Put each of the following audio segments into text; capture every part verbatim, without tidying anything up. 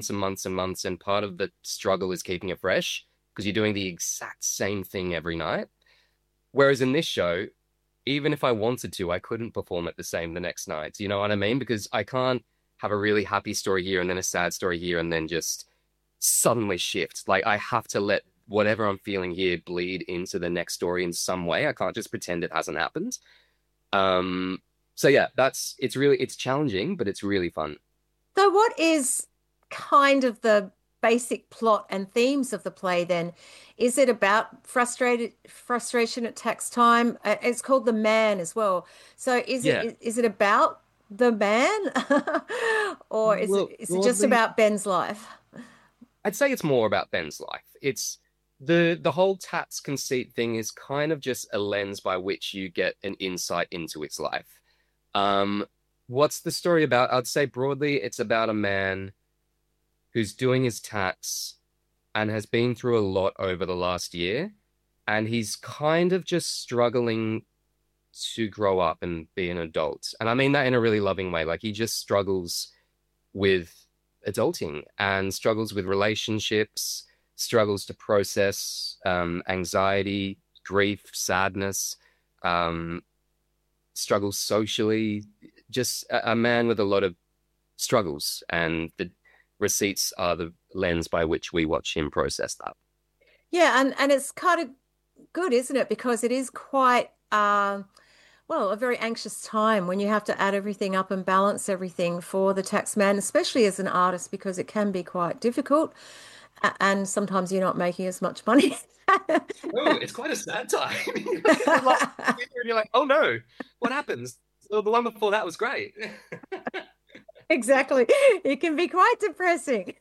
and months and months, and part of the struggle is keeping it fresh because you're doing the exact same thing every night. Whereas in this show, even if I wanted to, I couldn't perform it the same the next night. You know what I mean? Because I can't have a really happy story here and then a sad story here and then just suddenly shift. Like I have to let whatever I'm feeling here bleed into the next story in some way. I can't just pretend it hasn't happened. Um, so yeah, that's it's really it's challenging, but it's really fun. So, what is kind of the basic plot and themes of the play then? Is it about frustrated frustration at tax time? Uh, It's called The Man as well. So, is Yeah. it is it about the man, or is it Well, is it just broadly, about Ben's life? I'd say it's more about Ben's life. It's the the whole Tats conceit thing is kind of just a lens by which you get an insight into its life. Um, what's the story about? I'd say broadly, it's about a man who's doing his tax and has been through a lot over the last year, and he's kind of just struggling to grow up and be an adult. And I mean that in a really loving way. Like he just struggles with adulting and struggles with relationships, struggles to process um, anxiety, grief, sadness, um, struggles socially. Just a, a man with a lot of struggles, and the receipts are the lens by which we watch him process that. Yeah, and and it's kind of good, isn't it? Because it is quite um well, a very anxious time when you have to add everything up and balance everything for the tax man, especially as an artist, because it can be quite difficult. A- And sometimes you're not making as much money. Oh, it's quite a sad time. You look at the last year and you're like, oh no, what happens? So the one before that was great. Exactly. It can be quite depressing.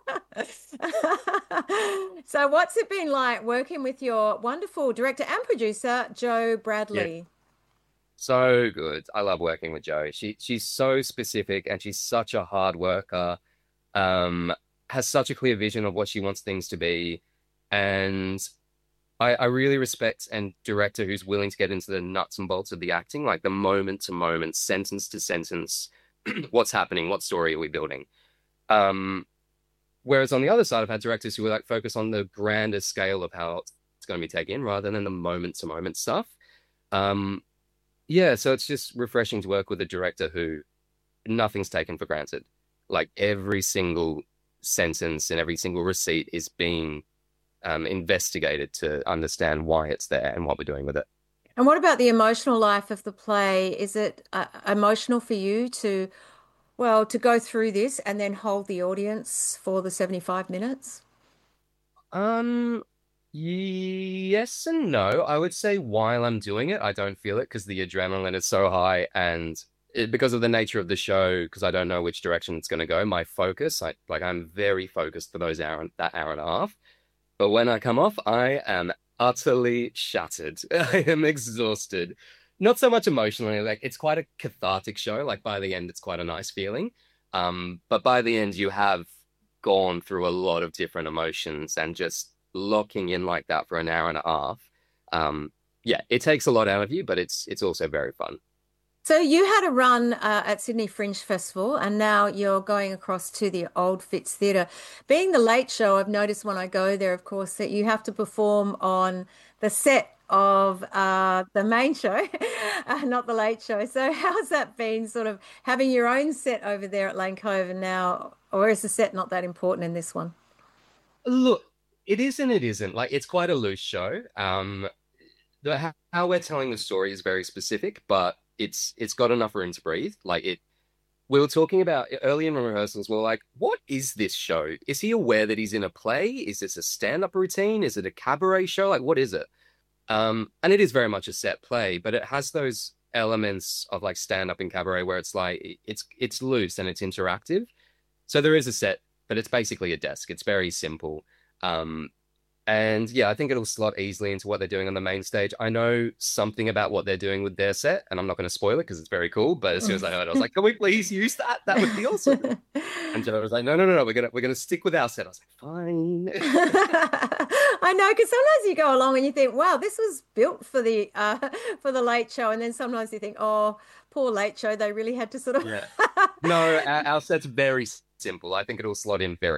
So, what's it been like working with your wonderful director and producer, Joe Yeah, Bradley? so good. I love working with Joe. She she's so specific and she's such a hard worker. Um, has such a clear vision of what she wants things to be, and I, I really respect and director who's willing to get into the nuts and bolts of the acting, like the moment to moment, sentence to sentence, what's happening, what story are we building. Um, Whereas on the other side, I've had directors who were like focus on the grander scale of how it's going to be taken rather than the moment to moment stuff. Um, yeah, so it's just refreshing to work with a director who nothing's taken for granted. Like every single sentence and every single receipt is being um, investigated to understand why it's there and what we're doing with it. And what about the emotional life of the play? Is it uh, emotional for you to, well, to go through this and then hold the audience for the seventy-five minutes? Um, yes and no. I would say while I'm doing it, I don't feel it because the adrenaline is so high and it, because of the nature of the show, because I don't know which direction it's going to go, my focus, I like I'm very focused for those hour that hour and a half. But when I come off, I am utterly shattered. I am exhausted. Not so much emotionally, like it's quite a cathartic show. Like by the end, it's quite a nice feeling. Um, but by the end, you have gone through a lot of different emotions and just locking in like that for an hour and a half. Um, yeah, it takes a lot out of you, but it's it's also very fun. So you had a run uh, at Sydney Fringe Festival, and now you're going across to the Old Fitz Theatre. Being the late show, I've noticed when I go there, of course, that you have to perform on the set of uh, the main show, uh, not the late show. So how's that been, sort of having your own set over there at Lane Cove and now, or is the set not that important in this one? Look, it is and it isn't. Like it's quite a loose show. Um, the how, how we're telling the story is very specific, but it's it's got enough room to breathe. Like it, we were talking about early in rehearsals. We are like, what is this show? Is he aware that he's in a play? Is this a stand-up routine? Is it a cabaret show? Like, what is it? Um, and it is very much a set play, but it has those elements of like stand-up and cabaret where it's like it's it's loose and it's interactive. So there is a set, but it's basically a desk. It's very simple. Um, and yeah, I think it'll slot easily into what they're doing on the main stage. I know something about what they're doing with their set, and I'm not going to spoil it because it's very cool. But as soon as I heard, it, I was like, "Can we please use that? That would be awesome." And Joe was like, "No, no, no, no. We're gonna we're gonna stick with our set." I was like, "Fine." I know, because sometimes you go along and you think, wow, this was built for the uh for the late show. And then sometimes you think, oh, poor late show, they really had to sort of Yeah. No, our, our set's very simple. I think it'll slot in very